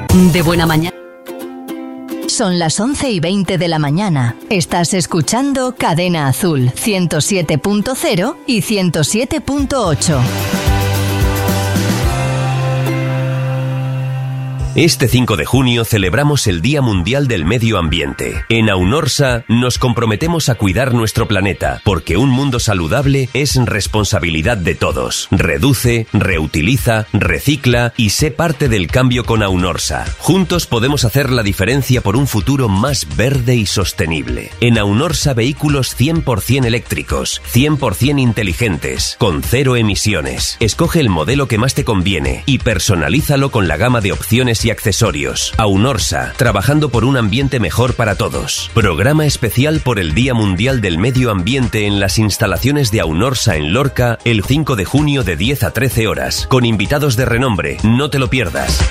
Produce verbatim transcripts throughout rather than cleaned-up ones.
De buena mañana. Son las once y veinte de la mañana. Estás escuchando Cadena Azul ciento siete punto cero y ciento siete punto ocho. Este cinco de junio celebramos el Día Mundial del Medio Ambiente. En Aunorsa nos comprometemos a cuidar nuestro planeta, porque un mundo saludable es responsabilidad de todos. Reduce, reutiliza, recicla y sé parte del cambio con Aunorsa. Juntos podemos hacer la diferencia por un futuro más verde y sostenible. En Aunorsa, vehículos cien por ciento eléctricos, cien por ciento inteligentes, con cero emisiones. Escoge el modelo que más te conviene y personalízalo con la gama de opciones y accesorios. Aunorsa, trabajando por un ambiente mejor para todos. Programa especial por el Día Mundial del Medio Ambiente en las instalaciones de Aunorsa en Lorca el cinco de junio de diez a trece horas, con invitados de renombre. No te lo pierdas.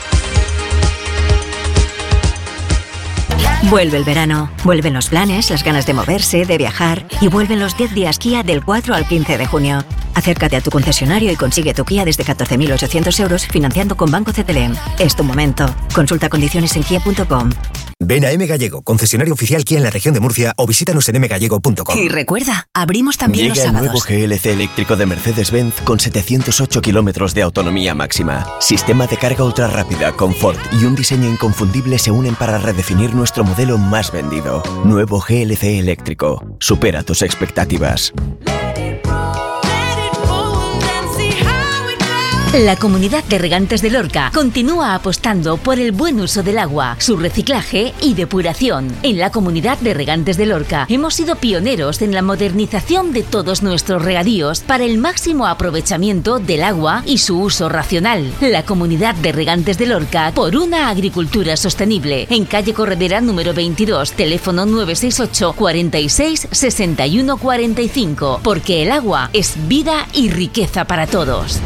Vuelve el verano, vuelven los planes, las ganas de moverse, de viajar y vuelven los diez días Kia del cuatro al quince de junio. Acércate a tu concesionario y consigue tu Kia desde catorce mil ochocientos euros financiando con Banco C T L M. Es tu momento. Consulta condiciones en kia punto com. Ven a M Gallego, concesionario oficial Kia en la región de Murcia, o visítanos en m gallego punto com. Y recuerda, abrimos también Llega los sábados. el nuevo G L C eléctrico de Mercedes-Benz con setecientos ocho kilómetros de autonomía máxima. Sistema de carga ultra rápida, confort y un diseño inconfundible se unen para redefinir nuestro modelo más vendido. Nuevo G L C eléctrico. Supera tus expectativas. La Comunidad de Regantes de Lorca continúa apostando por el buen uso del agua, su reciclaje y depuración. En la Comunidad de Regantes de Lorca hemos sido pioneros en la modernización de todos nuestros regadíos para el máximo aprovechamiento del agua y su uso racional. La Comunidad de Regantes de Lorca, por una agricultura sostenible. En calle Corredera número veintidós, teléfono nueve seis ocho, cuarenta y seis, sesenta y uno cuarenta y cinco. Porque el agua es vida y riqueza para todos.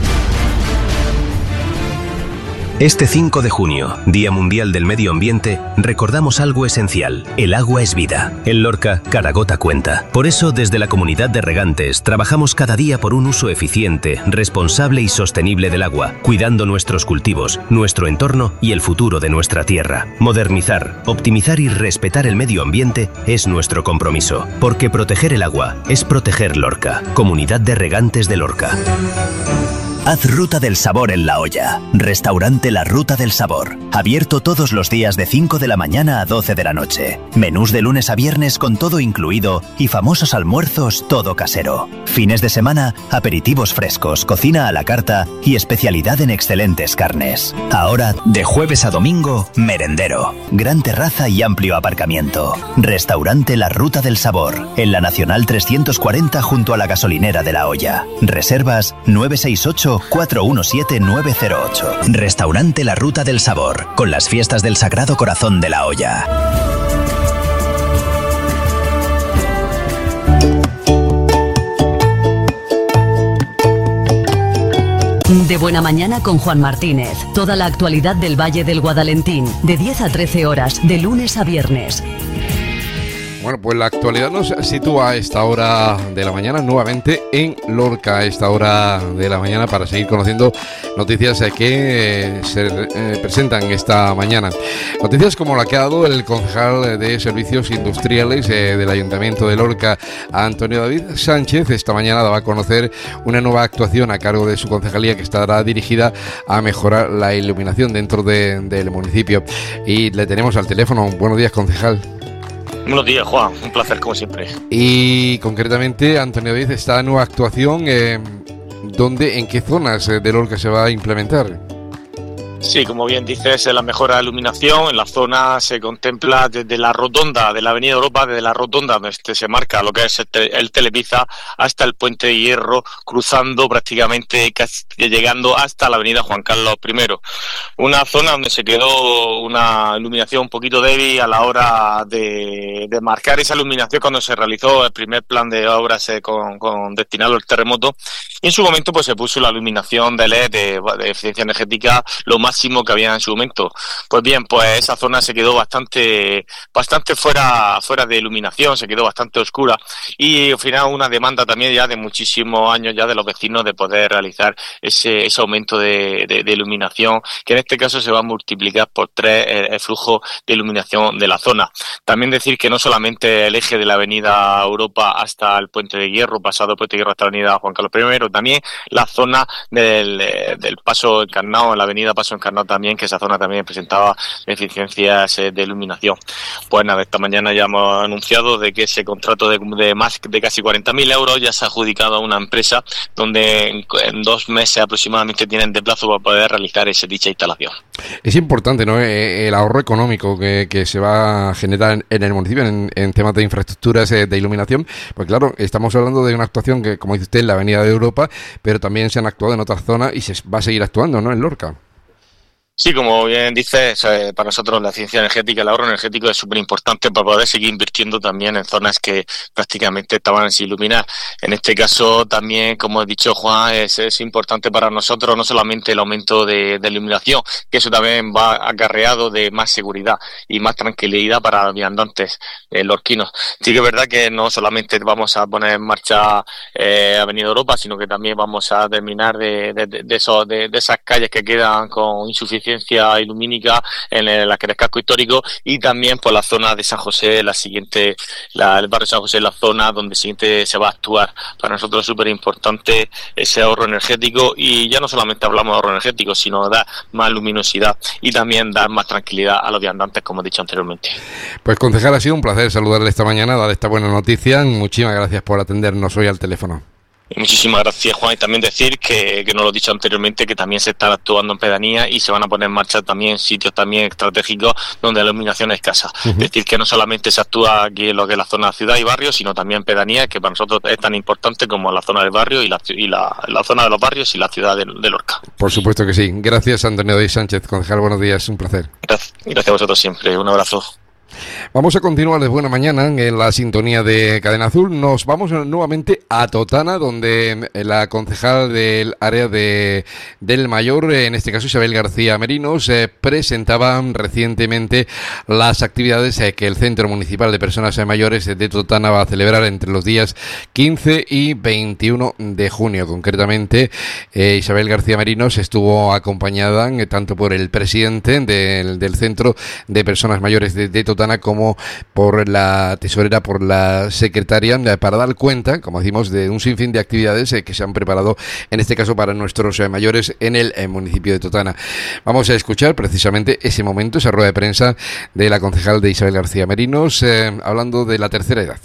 Este cinco de junio, Día Mundial del Medio Ambiente, recordamos algo esencial. El agua es vida. En Lorca, cada gota cuenta. Por eso, desde la Comunidad de Regantes, trabajamos cada día por un uso eficiente, responsable y sostenible del agua, cuidando nuestros cultivos, nuestro entorno y el futuro de nuestra tierra. Modernizar, optimizar y respetar el medio ambiente es nuestro compromiso, porque proteger el agua es proteger Lorca. Comunidad de Regantes de Lorca. Haz Ruta del Sabor en La Hoya. Restaurante La Ruta del Sabor. Abierto todos los días de cinco de la mañana a doce de la noche. Menús de lunes a viernes con todo incluido y famosos almuerzos todo casero. Fines de semana, aperitivos frescos, cocina a la carta y especialidad en excelentes carnes. Ahora, de jueves a domingo, merendero. Gran terraza y amplio aparcamiento. Restaurante La Ruta del Sabor. En la Nacional trescientos cuarenta junto a la gasolinera de La Hoya. Reservas nueve seis ocho, cuatro uno siete, nueve cero ocho. Restaurante La Ruta del Sabor, con las fiestas del Sagrado Corazón de La Hoya. De buena mañana con Juan Martínez. Toda la actualidad del Valle del Guadalentín, de diez a trece horas, de lunes a viernes. Bueno, pues la actualidad nos sitúa a esta hora de la mañana nuevamente en Lorca, a esta hora de la mañana, para seguir conociendo noticias que eh, se eh, presentan esta mañana. Noticias como la que ha dado el concejal de Servicios Industriales eh, del Ayuntamiento de Lorca, Antonio David Sánchez. Esta mañana daba a conocer una nueva actuación a cargo de su concejalía que estará dirigida a mejorar la iluminación dentro de, del municipio. Y le tenemos al teléfono. Buenos días, concejal. Buenos días, Juan. Un placer, como siempre. Y concretamente, Antonio David, esta nueva actuación, eh, ¿dónde, en qué zonas de Lorca se va a implementar? Sí, como bien dices, la mejora de iluminación en la zona se contempla desde la rotonda de la Avenida Europa, desde la rotonda donde se marca lo que es el, te- el Telepizza, hasta el Puente de Hierro, cruzando prácticamente, casi llegando hasta la Avenida Juan Carlos primero. Una zona donde se quedó una iluminación un poquito débil a la hora de, de marcar esa iluminación cuando se realizó el primer plan de obras eh, con, con destinado al terremoto. Y en su momento pues se puso la iluminación de L E D de, de eficiencia energética lo más máximo que había en su momento. Pues bien, pues esa zona se quedó bastante bastante fuera fuera de iluminación, se quedó bastante oscura y al final una demanda también ya de muchísimos años ya de los vecinos de poder realizar ese, ese aumento de, de, de iluminación, que en este caso se va a multiplicar por tres el, el flujo de iluminación de la zona. También decir que no solamente el eje de la avenida Europa hasta el Puente de Hierro, pasado el Puente de Hierro hasta la avenida Juan Carlos primero, también la zona del, del Paso Encarnado, en la avenida Paso Encarnado también, que esa zona también presentaba deficiencias de iluminación. Pues nada, esta mañana ya hemos anunciado de que ese contrato de, de más de casi cuarenta mil euros ya se ha adjudicado a una empresa donde en, en dos meses aproximadamente tienen de plazo para poder realizar esa dicha instalación. Es importante, ¿no?, el ahorro económico que, que se va a generar en, en el municipio en, en temas de infraestructuras de iluminación, pues claro, estamos hablando de una actuación que, como dice usted, en la avenida de Europa, pero también se han actuado en otras zonas y se va a seguir actuando, ¿no?, en Lorca. Sí, como bien dices, eh, para nosotros la eficiencia energética, el ahorro energético es súper importante para poder seguir invirtiendo también en zonas que prácticamente estaban sin iluminar. En este caso también, como ha dicho Juan, es, es importante para nosotros no solamente el aumento de, de iluminación, que eso también va acarreado de más seguridad y más tranquilidad para los viandantes eh, lorquinos. Sí que es verdad que no solamente vamos a poner en marcha eh, Avenida Europa, sino que también vamos a terminar de, de, de, de, esos, de, de esas calles que quedan con insuficiencia ilumínica en el, la que es casco histórico, y también por la zona de San José, la siguiente, la, el barrio de San José, la zona donde siguiente se va a actuar. Para nosotros es súper importante ese ahorro energético, y ya no solamente hablamos de ahorro energético, sino de dar más luminosidad y también dar más tranquilidad a los viandantes, como he dicho anteriormente. Pues concejal, ha sido un placer saludarle esta mañana, darle esta buena noticia. Muchísimas gracias por atendernos hoy al teléfono. Muchísimas gracias, Juan, y también decir que, que no lo he dicho anteriormente, que también se está actuando en pedanía y se van a poner en marcha también sitios también estratégicos donde la iluminación es escasa. Uh-huh. Es decir, que no solamente se actúa aquí en lo que es la zona de ciudad y barrio, sino también en pedanía, que para nosotros es tan importante como la zona del barrio y la, y la, la zona de los barrios y la ciudad de, de Lorca. Por supuesto que sí. Gracias, Antonio Díaz Sánchez, concejal. Buenos días, un placer. Gracias, gracias a vosotros siempre. Un abrazo. Vamos a continuar de buena mañana en la sintonía de Cadena Azul. Nos vamos nuevamente a Totana, donde la concejal del área de del Mayor, en este caso Isabel García Merinos, eh, presentaba recientemente las actividades eh, que el Centro Municipal de Personas Mayores de Totana va a celebrar entre los días quince y veintiuno de junio. Concretamente, eh, Isabel García Merinos estuvo acompañada eh, tanto por el presidente del, del Centro de Personas Mayores de, de Totana como por la tesorera, por la secretaria, para dar cuenta, como decimos, de un sinfín de actividades eh, que se han preparado, en este caso para nuestros eh, mayores en el eh, municipio de Totana. Vamos a escuchar precisamente ese momento, esa rueda de prensa de la concejal de Isabel García Merinos, eh, hablando de la tercera edad.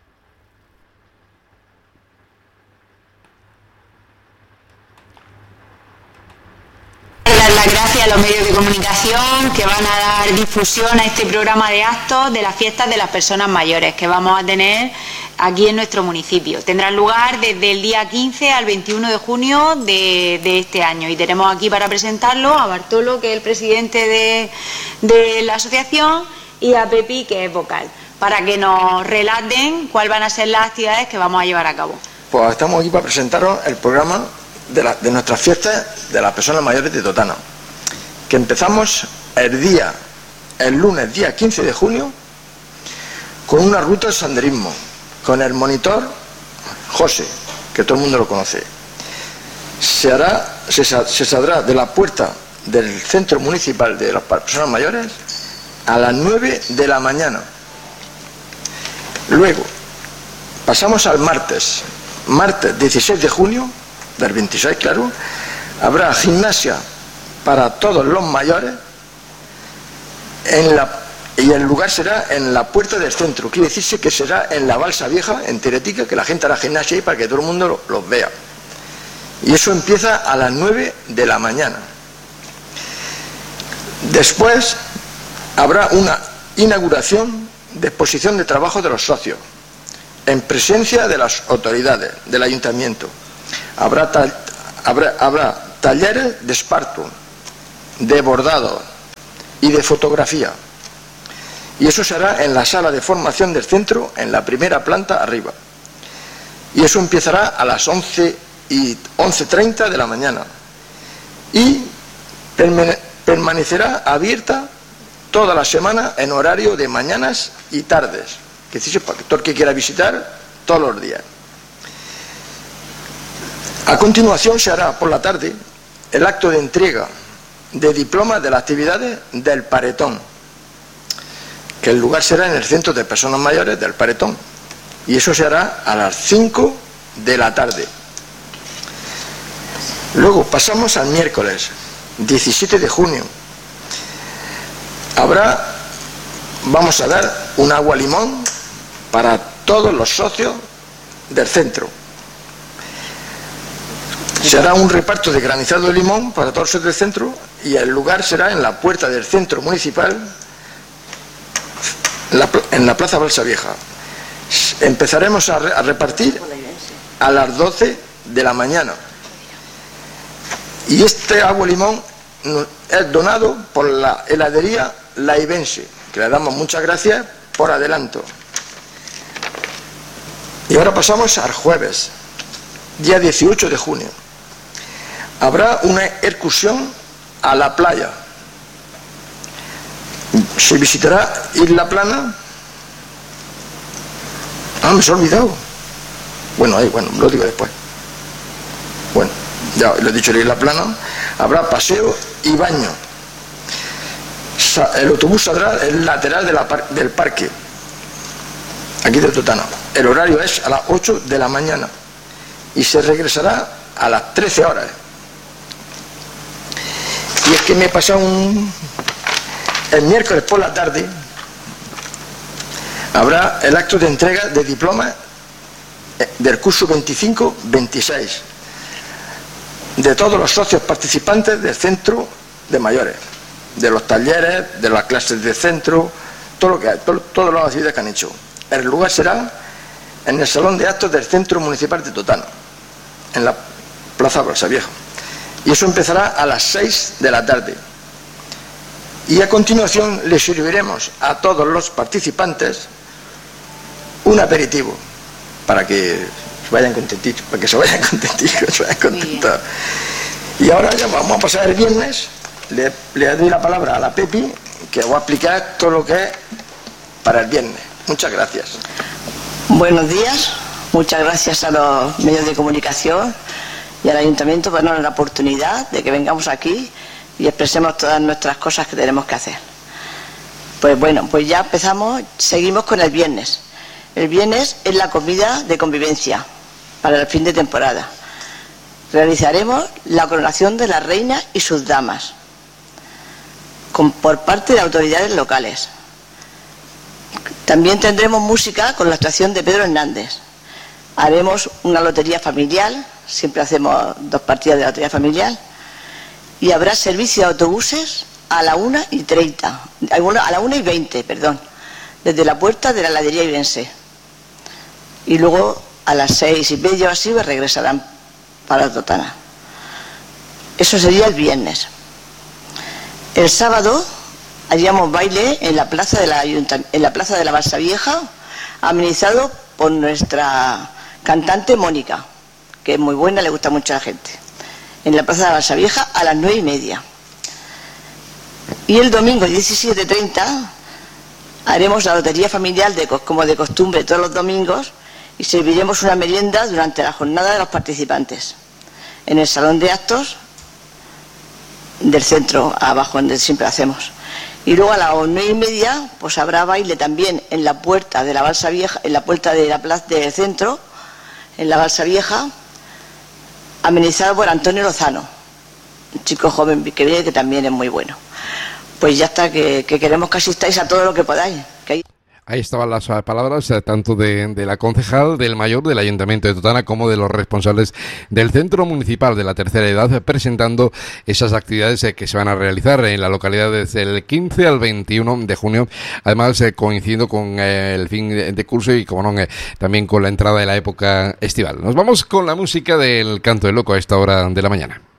Las gracias a los medios de comunicación que van a dar difusión a este programa de actos de las fiestas de las personas mayores que vamos a tener aquí en nuestro municipio. Tendrán lugar desde el día quince al veintiuno de junio de, de este año, y tenemos aquí para presentarlo a Bartolo, que es el presidente de, de la asociación, y a Pepi, que es vocal, para que nos relaten cuáles van a ser las actividades que vamos a llevar a cabo. Pues estamos aquí para presentaros el programa de, la, de nuestras fiestas de las personas mayores de Totana, que empezamos el día, el lunes día quince de junio, con una ruta de senderismo, con el monitor José, que todo el mundo lo conoce. Se hará, se, se saldrá de la puerta del Centro Municipal de las Personas Mayores a las nueve de la mañana. Luego pasamos al martes, martes dieciséis de junio, del veintiséis, claro, habrá gimnasia para todos los mayores en la, y el lugar será en la puerta del centro. Quiere decirse que será en la Balsa Vieja, en Teretica, que la gente hará gimnasia ahí para que todo el mundo los lo vea. Y eso empieza a las nueve de la mañana. Después habrá una inauguración de exposición de trabajo de los socios, en presencia de las autoridades del ayuntamiento. Habrá, ta habrá, habrá talleres de esparto, de bordado y de fotografía. Y eso será en la sala de formación del centro, en la primera planta arriba. Y eso empezará a las once y once treinta de la mañana. Y permanecerá abierta toda la semana en horario de mañanas y tardes, que es decir, para todo el que quiera visitar todos los días. A continuación se hará por la tarde el acto de entrega de diplomas de las actividades del Paretón, que el lugar será en el Centro de Personas Mayores del Paretón, y eso se hará a las cinco de la tarde. Luego pasamos al miércoles diecisiete de junio. Habrá, vamos a dar un agua limón para todos los socios del centro. Se hará un reparto de granizado de limón para todos los socios del centro, y el lugar será en la puerta del centro municipal, en la, en la Plaza Balsa Vieja. Empezaremos a, re, a repartir a las doce de la mañana. Y este agua limón es donado por la heladería La Ibense, que le damos muchas gracias por adelanto. Y ahora pasamos al jueves, día dieciocho de junio. Habrá una excursión a la playa. Se visitará Isla Plana. Ah, me se ha olvidado. Bueno, ahí, bueno, lo digo después. Bueno, ya lo he dicho, la Isla Plana. Habrá paseo y baño. El autobús saldrá en el lateral de la par del parque, aquí de Totana. El horario es a las ocho de la mañana y se regresará a las trece horas. Y es que me he pasado un... el miércoles por la tarde habrá el acto de entrega de diplomas del curso veinticinco veintiséis de todos los socios participantes del centro de mayores, de los talleres, de las clases de centro, todo lo que hay, todo, todas las actividades que han hecho. El lugar será en el salón de actos del Centro Municipal de Totana, en la Plaza Balsa Vieja. Y eso empezará a las seis de la tarde. Y a continuación le serviremos a todos los participantes un aperitivo para que se vayan contentitos, para que se vayan contentitos, se vayan contentos. Y ahora ya vamos a pasar el viernes. Le, le doy la palabra a la Pepi, que va a explicar todo lo que es para el viernes. Muchas gracias. Buenos días, muchas gracias a los medios de comunicación y al Ayuntamiento por darnos la oportunidad de que vengamos aquí y expresemos todas nuestras cosas que tenemos que hacer. Pues bueno, pues ya empezamos, seguimos con el viernes. El viernes es la comida de convivencia para el fin de temporada. Realizaremos la coronación de la reina y sus damas con, por parte de autoridades locales. También tendremos música con la actuación de Pedro Hernández. Haremos una lotería familiar, siempre hacemos dos partidas de lotería familiar, y habrá servicio de autobuses a la una y treinta, a la una y veinte, perdón, desde la puerta de la heladería Ibense. Y luego a las seis y media o así regresarán para Totana. Eso sería el viernes. El sábado haríamos baile en la plaza de la, en la plaza de la Balsa Vieja, amenizado por nuestra cantante Mónica, que es muy buena, le gusta mucho a la gente. En la plaza de la Balsa Vieja a las nueve y media. Y el domingo diecisiete treinta haremos la lotería familiar de, como de costumbre todos los domingos, y serviremos una merienda durante la jornada de los participantes en el salón de actos del centro, abajo donde siempre hacemos. Y luego a las nueve y media pues habrá baile también en la puerta de la Balsa Vieja, en la puerta de la plaza del centro, en la Balsa Vieja, amenizado por Antonio Lozano, un chico joven que viene, que también es muy bueno. Pues ya está, que, que queremos que asistáis a todo lo que podáis. Que hay... Ahí estaban las palabras tanto de, de la concejal, del mayor del Ayuntamiento de Totana, como de los responsables del Centro Municipal de la Tercera Edad, presentando esas actividades que se van a realizar en la localidad desde el quince al veintiuno de junio, además eh, coincidiendo con eh, el fin de, de curso y, como no, eh, también con la entrada de la época estival. Nos vamos con la música del Canto del Loco a esta hora de la mañana.